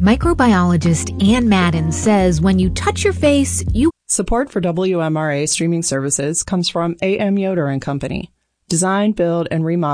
Microbiologist Ann Madden says when you touch your face, you... Support for WMRA streaming services comes from AM Yoder and Company. Design, build, and remodel